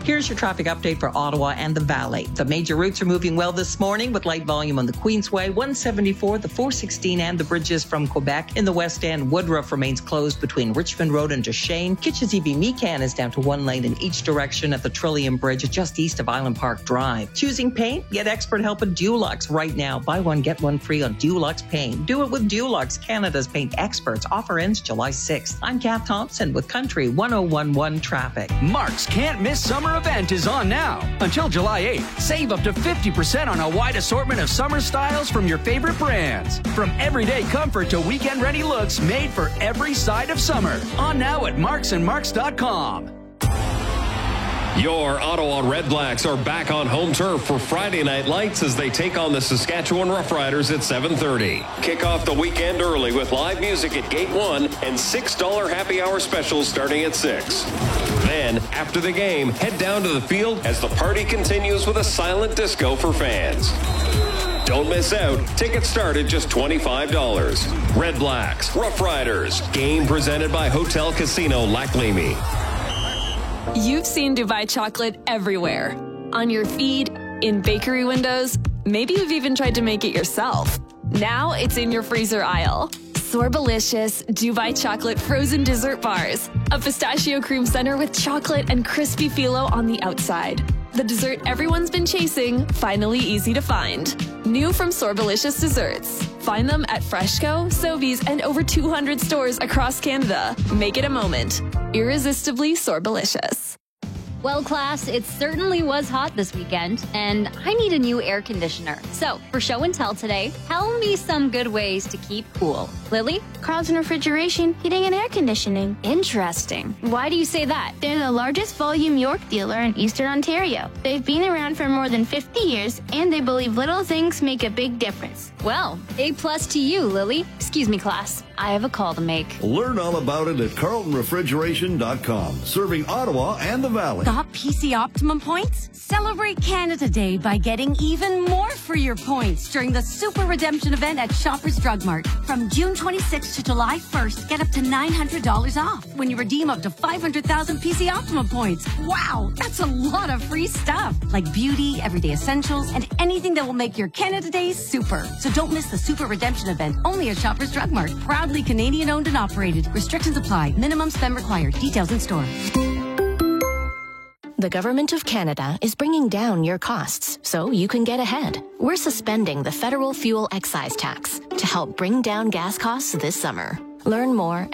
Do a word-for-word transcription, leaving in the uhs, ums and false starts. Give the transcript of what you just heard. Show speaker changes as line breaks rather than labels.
Here's your traffic update for Ottawa and the Valley. The major routes are moving well this morning with light volume on the Queensway, one seventy-four, the four sixteen, and the bridges from Quebec. In the West End, Woodruff remains closed between Richmond Road and Duchesne. Kitchissippi-Mecan is down to one lane in each direction at the Trillium Bridge just east of Island Park Drive. Choosing paint? Get expert help at Dulux right now. Buy one, get one free on Dulux Paint. Do it with Dulux, Canada's paint experts. Offer ends July sixth. I'm Kath Thompson with Country one oh one one Traffic.
Mark's Can't Miss Summer event is on now. Until July eighth, save up to fifty percent on a wide assortment of summer styles from your favorite brands. From everyday comfort to weekend-ready looks made for every side of summer. On now at marks and marks dot com.
Your Ottawa Redblacks are back on home turf for Friday Night Lights as they take on the Saskatchewan Roughriders at seven thirty. Kick off the weekend early with live music at Gate one and six dollar happy hour specials starting at six. Then, after the game, head down to the field as the party continues with a silent disco for fans. Don't miss out. Tickets start at just twenty-five dollars. Redblacks, Roughriders. Game presented by Hotel Casino Lac Leamy.
You've seen Dubai chocolate everywhere. On your feed, in bakery windows, maybe you've even tried to make it yourself. Now it's in your freezer aisle. Sorbalicious Dubai chocolate frozen dessert bars. A pistachio cream center with chocolate and crispy phyllo on the outside. The dessert everyone's been chasing, finally easy to find. New from Sorbalicious Desserts. Find them at Freshco, Sobeys, and over two hundred stores across Canada. Make it a moment. Irresistibly Sorbalicious.
Well, class, it certainly was hot this weekend, and I need a new air conditioner. So, for show and tell today, tell me some good ways to keep cool. Lily?
Carlton Refrigeration, Heating and Air Conditioning.
Interesting. Why do you say that?
They're the largest volume York dealer in Eastern Ontario. They've been around for more than fifty years, and they believe little things make a big difference.
Well, A plus to you, Lily. Excuse me, class. I have a call to make.
Learn all about it at carlton refrigeration dot com, serving Ottawa and the Valley.
Got P C Optimum points? Celebrate Canada Day by getting even more for your points during the Super Redemption event at Shoppers Drug Mart. From June twenty-sixth to July first, get up to nine hundred dollars off when you redeem up to five hundred thousand P C Optimum points. Wow, that's a lot of free stuff, like beauty, everyday essentials, and anything that will make your Canada Day super. So don't miss the Super Redemption event, only at Shoppers Drug Mart. Proudly Canadian owned and operated. Restrictions apply. Minimum spend required. Details in store.
The Government of Canada is bringing down your costs so you can get ahead. We're suspending the federal fuel excise tax to help bring down gas costs this summer. Learn more